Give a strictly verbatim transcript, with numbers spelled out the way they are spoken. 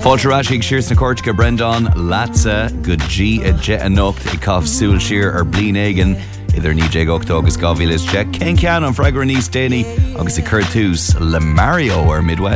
Fáilteráisiigh sirs na Cortica Brendan Latsa go G a je anocht I cough súil siar ar blin éigen idir ní dé ochtó agus gábhílas je cén cean an freigra níos déine agus I cur tús le Mario ar Midwest.